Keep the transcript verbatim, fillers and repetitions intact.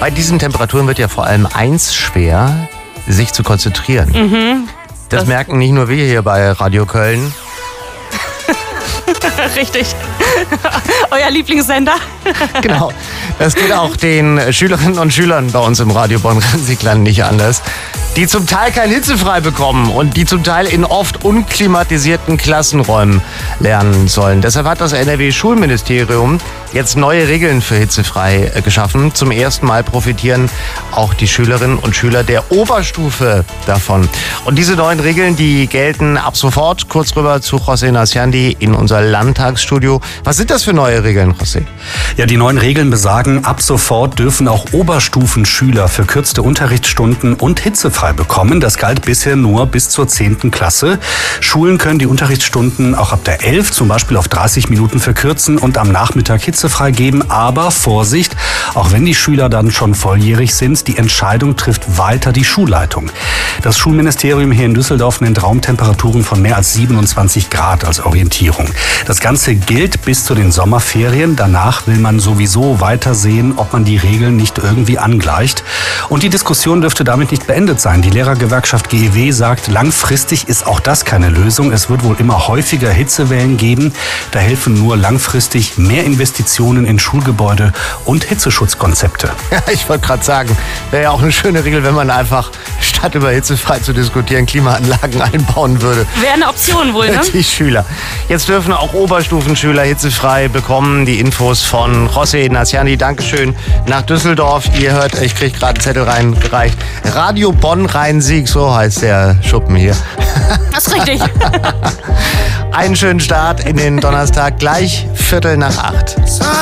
Bei diesen Temperaturen wird ja vor allem eins schwer, sich zu konzentrieren. Mhm. Das, das merken nicht nur wir hier bei Radio Köln. Richtig. Euer Lieblingssender. Genau. Das geht auch den Schülerinnen und Schülern bei uns im Radio Bonn-Rhein-Sieg-Land nicht anders. Die zum Teil kein Hitzefrei bekommen und die zum Teil in oft unklimatisierten Klassenräumen lernen sollen. Deshalb hat das N R W-Schulministerium jetzt neue Regeln für Hitzefrei geschaffen. Zum ersten Mal profitieren auch die Schülerinnen und Schüler der Oberstufe davon. Und diese neuen Regeln, die gelten ab sofort. Kurz rüber zu José Nasiandi in unser Landtagsstudio. Was sind das für neue Regeln, José? Ja, die neuen Regeln besagen, ab sofort dürfen auch Oberstufenschüler verkürzte Unterrichtsstunden und hitzefrei bekommen. Das galt bisher nur bis zur zehnten Klasse. Schulen können die Unterrichtsstunden auch ab der elf zum Beispiel auf dreißig Minuten verkürzen und am Nachmittag hitzefrei geben. Aber Vorsicht, auch wenn die Schüler dann schon volljährig sind, die Entscheidung trifft weiter die Schulleitung. Das Schulministerium hier in Düsseldorf nennt Raumtemperaturen von mehr als siebenundzwanzig Grad als Orientierung. Das Ganze gilt bis zu den Sommerferien. Danach will man sowieso weiter sehen, ob man die Regeln nicht irgendwie angleicht. Und die Diskussion dürfte damit nicht beendet sein. Die Lehrergewerkschaft G E W sagt, langfristig ist auch das keine Lösung. Es wird wohl immer häufiger Hitzewellen geben. Da helfen nur langfristig mehr Investitionen in Schulgebäude und Hitzeschutzkonzepte. Ja, ich wollte gerade sagen, wäre ja auch eine schöne Regel, wenn man einfach, statt über hitzefrei zu diskutieren, Klimaanlagen einbauen würde. Wäre eine Option wohl, ne? Die Schüler. Jetzt dürfen auch Oberstufenschüler hitzefrei bekommen. Die Infos von José Nasiandi. Dankeschön nach Düsseldorf. Ihr hört, ich kriege gerade einen Zettel reingereicht. Radio Bonn-Rhein-Sieg, so heißt der Schuppen hier. Das ist richtig. Einen schönen Start in den Donnerstag, gleich Viertel nach acht.